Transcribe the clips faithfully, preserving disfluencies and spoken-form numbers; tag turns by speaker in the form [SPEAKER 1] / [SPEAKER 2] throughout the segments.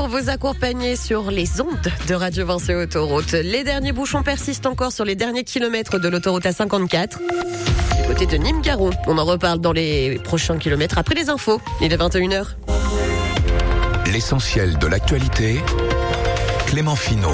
[SPEAKER 1] pour vous accompagner sur les ondes de Radio Vinci Autoroute. Les derniers bouchons persistent encore sur les derniers kilomètres de l'autoroute A cinquante-quatre. Du côté de Nîmes-Garons, on en reparle dans les prochains kilomètres après les infos. Il est vingt et une heures.
[SPEAKER 2] L'essentiel de l'actualité, Clément Finot.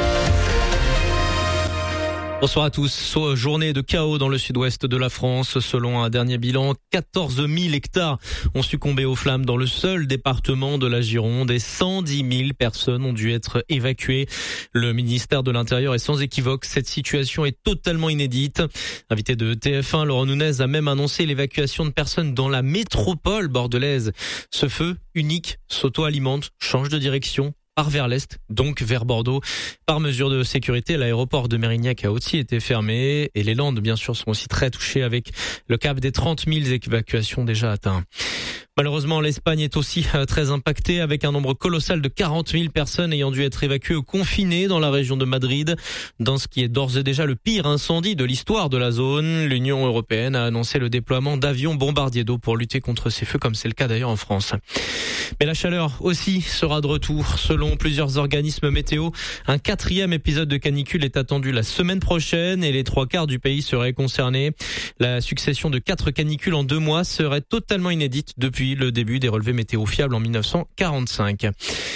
[SPEAKER 3] Bonsoir à tous. Journée de chaos dans le sud-ouest de la France. Selon un dernier bilan, quatorze mille hectares ont succombé aux flammes dans le seul département de la Gironde et cent dix mille personnes ont dû être évacuées. Le ministère de l'Intérieur est sans équivoque. Cette situation est totalement inédite. Invité de T F un, Laurent Nunez a même annoncé l'évacuation de personnes dans la métropole bordelaise. Ce feu unique s'auto-alimente, change de direction, part vers l'est, donc vers Bordeaux. Par mesure de sécurité, l'aéroport de Mérignac a aussi été fermé et les Landes, bien sûr, sont aussi très touchées avec le cap des trente mille évacuations déjà atteints. Malheureusement, l'Espagne est aussi très impactée avec un nombre colossal de quarante mille personnes ayant dû être évacuées ou confinées dans la région de Madrid. Dans ce qui est d'ores et déjà le pire incendie de l'histoire de la zone, l'Union européenne a annoncé le déploiement d'avions bombardiers d'eau pour lutter contre ces feux, comme c'est le cas d'ailleurs en France. Mais la chaleur aussi sera de retour. Selon plusieurs organismes météo, un quatrième épisode de canicule est attendu la semaine prochaine et les trois quarts du pays seraient concernés. La succession de quatre canicules en deux mois serait totalement inédite depuis le début des relevés météo fiables en mille neuf cent quarante-cinq.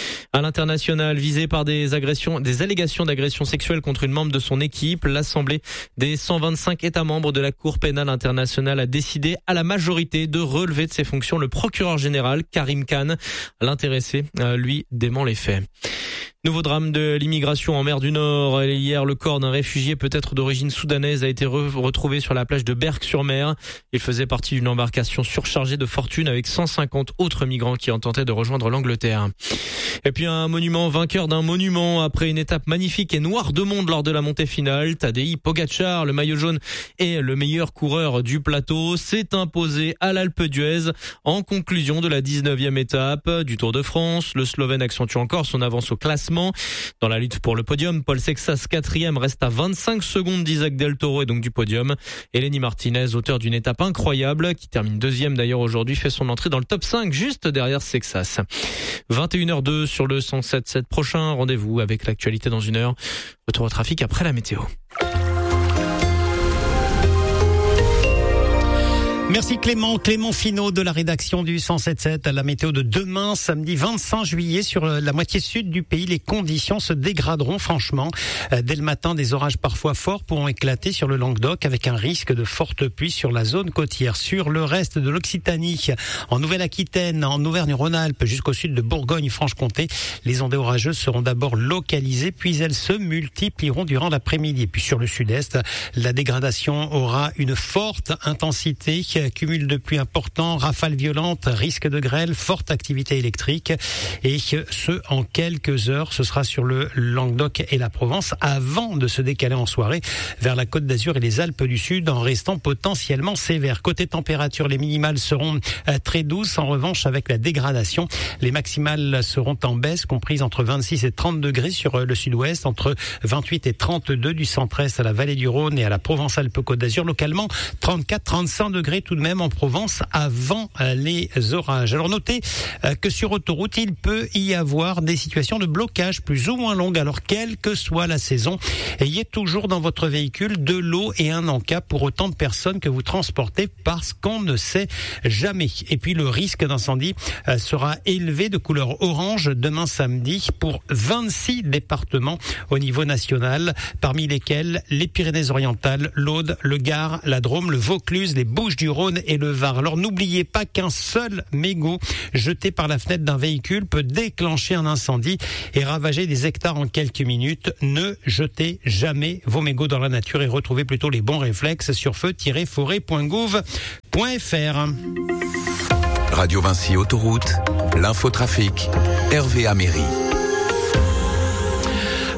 [SPEAKER 3] À l'international, visé par des agressions, des allégations d'agression sexuelle contre une membre de son équipe, l'Assemblée des cent vingt-cinq États membres de la Cour pénale internationale a décidé à la majorité de relever de ses fonctions le procureur général Karim Khan. L'intéressé, lui, dément les faits. Nouveau drame de l'immigration en mer du Nord. Hier, le corps d'un réfugié peut-être d'origine soudanaise a été re- retrouvé sur la plage de Berck-sur-Mer. Il faisait partie d'une embarcation surchargée de fortune avec cent cinquante autres migrants qui ont tenté de rejoindre l'Angleterre. Et puis un monument vainqueur d'un monument après une étape magnifique et noire de monde lors de la montée finale. Tadej Pogačar, le maillot jaune et le meilleur coureur du plateau, s'est imposé à l'Alpe d'Huez en conclusion de la dix-neuvième étape du Tour de France. Le Slovène accentue encore son avance au classement. Dans la lutte pour le podium, Paul Sexas, quatrième, reste à vingt-cinq secondes d'Isaac Del Toro et donc du podium. Eleni Martinez, auteur d'une étape incroyable, qui termine deuxième d'ailleurs aujourd'hui, fait son entrée dans le top cinq, juste derrière Sexas. vingt et une heures deux sur le cent sept virgule sept. Prochain rendez-vous avec l'actualité dans une heure. Retour au trafic après la météo.
[SPEAKER 4] Merci Clément, Clément Finot de la rédaction du cent sept virgule sept. À la météo de demain, samedi vingt-cinq juillet, sur la moitié sud du pays, les conditions se dégraderont franchement. Dès le matin, des orages parfois forts pourront éclater sur le Languedoc avec un risque de fortes pluies sur la zone côtière. Sur le reste de l'Occitanie, en Nouvelle-Aquitaine, en Auvergne-Rhône-Alpes, jusqu'au sud de Bourgogne-Franche-Comté, les ondées orageuses seront d'abord localisées, puis elles se multiplieront durant l'après-midi. Et puis sur le sud-est, la dégradation aura une forte intensité. Cumul de pluie important, rafales violentes, risque de grêle, forte activité électrique et ce en quelques heures. Ce sera sur le Languedoc et la Provence avant de se décaler en soirée vers la Côte d'Azur et les Alpes du Sud en restant potentiellement sévère. Côté température, les minimales seront très douces. En revanche, avec la dégradation, les maximales seront en baisse, comprises entre vingt-six et trente degrés sur le sud-ouest, entre vingt-huit et trente-deux du centre-est à la vallée du Rhône et à la Provence-Alpes-Côte d'Azur. Localement, trente-quatre à trente-cinq degrés tout de même en Provence avant les orages. Alors notez que sur autoroute, il peut y avoir des situations de blocage plus ou moins longues. Alors quelle que soit la saison, ayez toujours dans votre véhicule de l'eau et un encas pour autant de personnes que vous transportez parce qu'on ne sait jamais. Et puis le risque d'incendie sera élevé de couleur orange demain samedi pour vingt-six départements au niveau national, parmi lesquels les Pyrénées-Orientales, l'Aude, le Gard, la Drôme, le Vaucluse, les Bouches-du-Rhône et le Var. Alors n'oubliez pas qu'un seul mégot jeté par la fenêtre d'un véhicule peut déclencher un incendie et ravager des hectares en quelques minutes. Ne jetez jamais vos mégots dans la nature et retrouvez plutôt les bons réflexes sur feu tiret forêt point gouv point f r.
[SPEAKER 2] Radio Vinci Autoroute, l'infotrafic, Hervé Améry.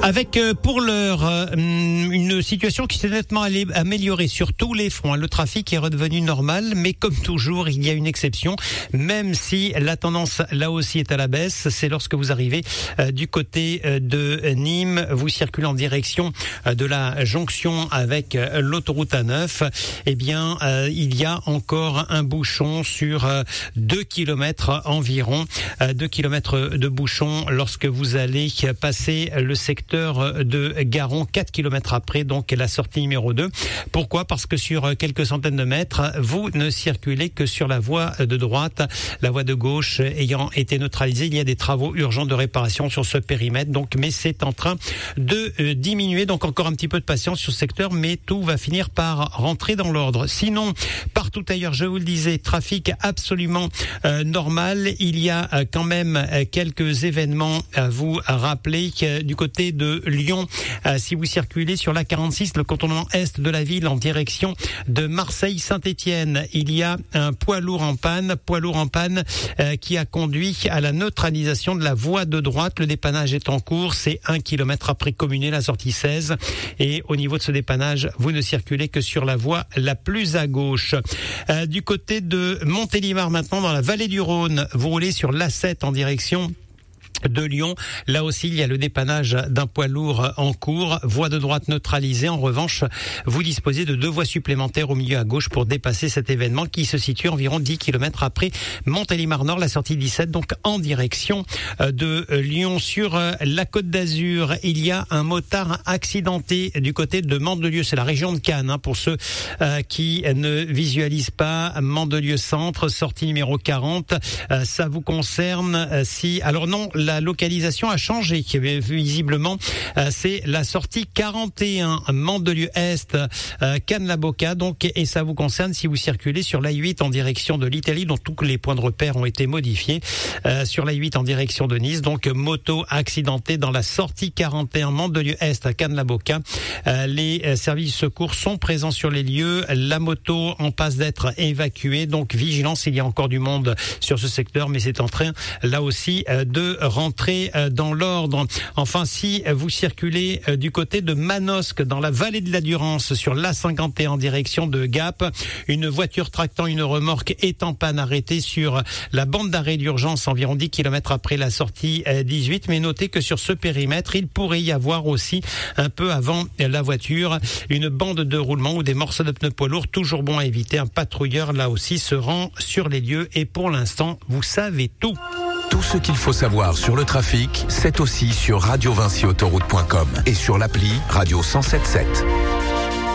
[SPEAKER 4] Avec euh, pour l'heure euh, une situation qui s'est nettement améliorée sur tous les fronts. Le trafic est redevenu normal, mais comme toujours, il y a une exception. Même si la tendance là aussi est à la baisse, c'est lorsque vous arrivez euh, du côté euh, de Nîmes, vous circulez en direction euh, de la jonction avec euh, l'autoroute A neuf. Eh bien, euh, il y a encore un bouchon sur euh, deux kilomètres environ, euh, deux kilomètres de bouchon lorsque vous allez passer le secteur de Garon, quatre kilomètres après, donc la sortie numéro deux. Pourquoi ? Parce que sur quelques centaines de mètres, vous ne circulez que sur la voie de droite, la voie de gauche ayant été neutralisée. Il y a des travaux urgents de réparation sur ce périmètre, donc, mais c'est en train de euh, diminuer, donc encore un petit peu de patience sur ce secteur, mais tout va finir par rentrer dans l'ordre. Sinon, partout ailleurs, je vous le disais, trafic absolument euh, normal. Il y a euh, quand même euh, quelques événements à vous rappeler. Euh, du côté de Lyon, euh, si vous circulez sur la quarante-six, le contournement est de la ville en direction de Marseille-Saint-Étienne, il y a un poids lourd en panne, poids lourd en panne euh, qui a conduit à la neutralisation de la voie de droite. Le dépannage est en cours, c'est un kilomètre après Communé, la sortie seize. Et au niveau de ce dépannage, vous ne circulez que sur la voie la plus à gauche. Euh, du côté de Montélimar maintenant, dans la vallée du Rhône, vous roulez sur l'A sept en direction de Lyon. Là aussi, il y a le dépannage d'un poids lourd en cours, voie de droite neutralisée. En revanche, vous disposez de deux voies supplémentaires au milieu à gauche pour dépasser cet événement qui se situe environ dix kilomètres après Montélimar-Nord, la sortie dix-sept, donc en direction de Lyon. Sur la Côte d'Azur, il y a un motard accidenté du côté de Mandelieu. C'est la région de Cannes, hein, pour ceux euh, qui ne visualisent pas. Mandelieu Centre, sortie numéro quarante. Euh, ça vous concerne euh, si... Alors non, la localisation a changé. Visiblement, euh, c'est la sortie quarante et un, Mandelieu Est, euh, Cannes-la-Boca. Donc, et ça vous concerne si vous circulez sur l'A huit en direction de l'Italie, dont tous les points de repère ont été modifiés. Euh, sur l'A huit en direction de Nice, donc moto accidentée dans la sortie quarante et un, Mandelieu Est à Cannes-la-Boca. Euh, les services de secours sont présents sur les lieux. La moto en passe d'être évacuée. Donc, vigilance, il y a encore du monde sur ce secteur, mais c'est en train, là aussi, euh, de rentrer dans l'ordre. Enfin, si vous circulez du côté de Manosque, dans la vallée de la Durance, sur l'A cinquante et un en direction de Gap, une voiture tractant une remorque est en panne arrêtée sur la bande d'arrêt d'urgence environ dix kilomètres après la sortie dix-huit. Mais notez que sur ce périmètre, il pourrait y avoir aussi, un peu avant la voiture, une bande de roulement ou des morceaux de pneus poids lourds. Toujours bon à éviter. Un patrouilleur, là aussi, se rend sur les lieux. Et pour l'instant, vous savez tout.
[SPEAKER 2] Tout ce qu'il faut savoir sur le trafic, c'est aussi sur radio vinci autoroute point com et sur l'appli Radio cent sept sept.